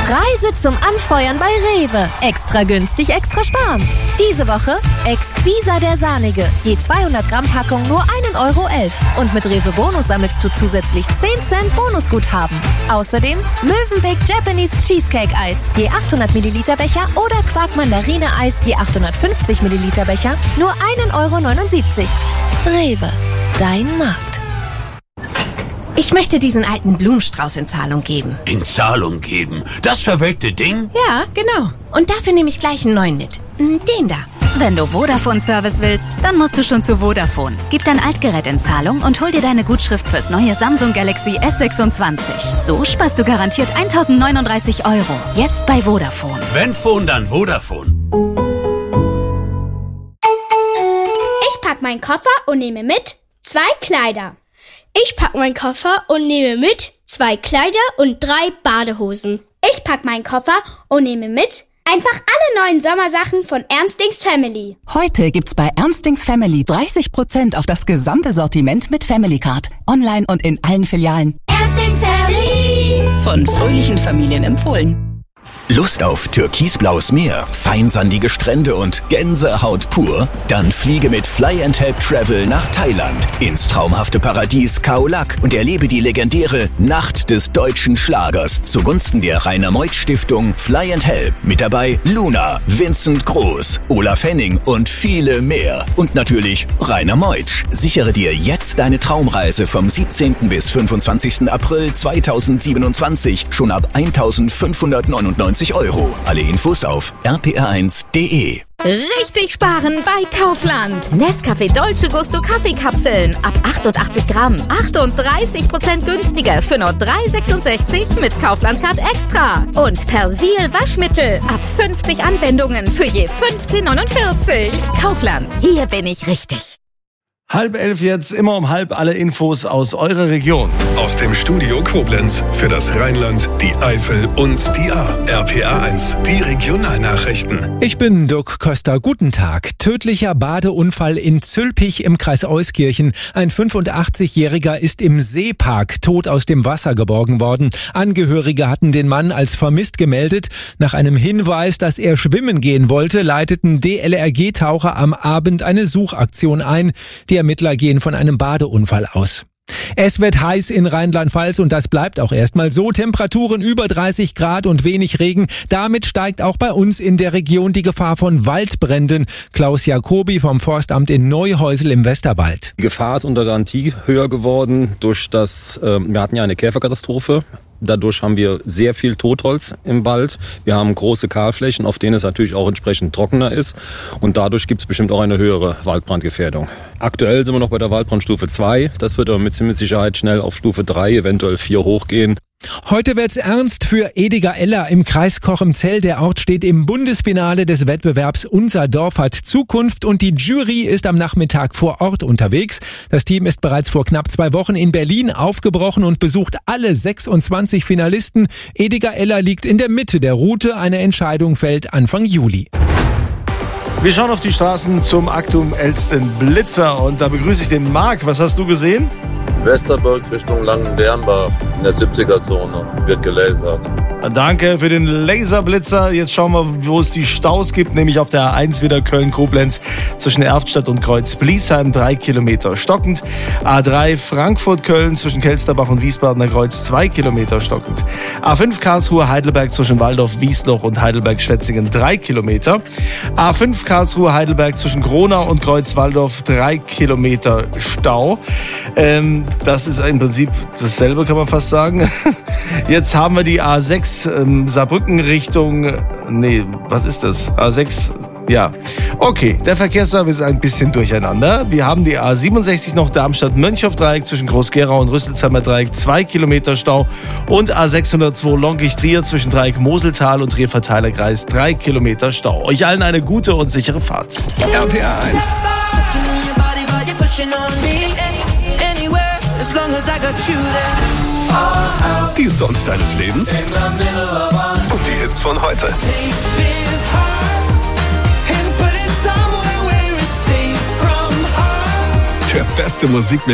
Preise zum Anfeuern bei Rewe. Extra günstig, extra sparen. Diese Woche Exquisa der Sahnige. Je 200 Gramm Packung nur 1,11 € Und mit Rewe Bonus sammelst du zusätzlich 10 Cent Bonusguthaben. Außerdem Mövenpick Japanese Cheesecake Eis. Je 800 Milliliter Becher oder Quark Mandarine Eis je 850 Milliliter Becher nur 1,79 €. Rewe, dein Markt. Ich möchte diesen alten Blumenstrauß in Zahlung geben. In Zahlung geben? Das verwelkte Ding? Ja, genau. Und dafür nehme ich gleich einen neuen mit. Den da. Wenn du Vodafone-Service willst, dann musst du schon zu Vodafone. Gib dein Altgerät in Zahlung und hol dir deine Gutschrift fürs neue Samsung Galaxy S26. So sparst du garantiert 1.039 €. Jetzt bei Vodafone. Wenn Phone, dann Vodafone. Ich pack meinen Koffer und nehme mit 2 Kleider. Ich pack meinen Koffer und nehme mit 2 Kleider und 3 Badehosen. Ich pack meinen Koffer und nehme mit einfach alle neuen Sommersachen von Ernstings Family. Heute gibt's bei Ernstings Family 30% auf das gesamte Sortiment mit Family Card. Online und in allen Filialen. Ernstings Family. Von fröhlichen Familien empfohlen. Lust auf türkisblaues Meer, feinsandige Strände und Gänsehaut pur? Dann fliege mit Fly & Help Travel nach Thailand ins traumhafte Paradies Khao Lak und erlebe die legendäre Nacht des deutschen Schlagers zugunsten der Rainer Meuth Stiftung Fly & Help. Mit dabei Luna, Vincent Groß, Olaf Henning und viele mehr. Und natürlich Rainer Meuth. Sichere dir jetzt deine Traumreise vom 17. bis 25. April 2027 schon ab 1.599 €. Alle Infos auf rpr1.de. Richtig sparen bei Kaufland. Nescafé Dolce Gusto Kaffeekapseln. Ab 88 Gramm. 38% günstiger für nur 3,66 mit Kaufland Card Extra. Und Persil Waschmittel. Ab 50 Anwendungen für je 15,49 €. Kaufland. Hier bin ich richtig. 10:30 jetzt, immer um 10:30 alle Infos aus eurer Region. Aus dem Studio Koblenz für das Rheinland, die Eifel und die Ahr. RPR1, die Regionalnachrichten. Ich bin Dirk Köster. Guten Tag. Tödlicher Badeunfall in Zülpich im Kreis Euskirchen. Ein 85-Jähriger ist im Seepark tot aus dem Wasser geborgen worden. Angehörige hatten den Mann als vermisst gemeldet. Nach einem Hinweis, dass er schwimmen gehen wollte, leiteten DLRG-Taucher am Abend eine Suchaktion ein. Die Ermittler gehen von einem Badeunfall aus. Es wird heiß in Rheinland-Pfalz und das bleibt auch erstmal so. Temperaturen über 30 Grad und wenig Regen. Damit steigt auch bei uns in der Region die Gefahr von Waldbränden. Klaus Jacobi vom Forstamt in Neuhäusel im Westerwald. Die Gefahr ist unter Garantie höher geworden durch wir hatten ja eine Käferkatastrophe. Dadurch haben wir sehr viel Totholz im Wald. Wir haben große Kahlflächen, auf denen es natürlich auch entsprechend trockener ist. Und dadurch gibt es bestimmt auch eine höhere Waldbrandgefährdung. Aktuell sind wir noch bei der Waldbrandstufe 2. Das wird aber mit ziemlich Sicherheit schnell auf Stufe 3, eventuell 4 hochgehen. Heute wird's ernst für Ediger Eller im Kreis Kochemzell. Der Ort steht im Bundesfinale des Wettbewerbs Unser Dorf hat Zukunft und die Jury ist am Nachmittag vor Ort unterwegs. Das Team ist bereits vor knapp 2 Wochen in Berlin aufgebrochen und besucht alle 26 Finalisten. Ediger Eller liegt in der Mitte der Route. Eine Entscheidung fällt Anfang Juli. Wir schauen auf die Straßen zum aktuellsten Blitzer und da begrüße ich den Marc. Was hast du gesehen? Westerburg Richtung Langendernbach in der 70er-Zone wird gelasert. Danke für den Laserblitzer. Jetzt schauen wir, wo es die Staus gibt, nämlich auf der A1 wieder Köln-Koblenz zwischen Erftstadt und Kreuz-Bliesheim 3 Kilometer stockend. A3 Frankfurt-Köln zwischen Kelsterbach und Wiesbadener Kreuz 2 Kilometer stockend. A5 Karlsruhe-Heidelberg zwischen Waldorf-Wiesloch und Heidelberg-Schwetzingen 3 Kilometer. A5 Karlsruhe-Heidelberg zwischen Gronau und Kreuz-Waldorf 3 Kilometer Stau. Das ist im Prinzip dasselbe, kann man fast sagen. Jetzt haben wir die A6 Saarbrücken Richtung, was ist das? A6, ja. Okay, der Verkehrsservice ist ein bisschen durcheinander. Wir haben die A67 noch Darmstadt-Mönchhoff-Dreieck zwischen Groß-Gerau und Rüsselsheimer Dreieck 2 Kilometer Stau und A602 Lonkisch-Trier zwischen Dreieck Moseltal und Trier-Verteilerkreis 3 Kilometer Stau. Euch allen eine gute und sichere Fahrt. RPR1. Die Songs deines Lebens und die Hits von heute. Der beste Musik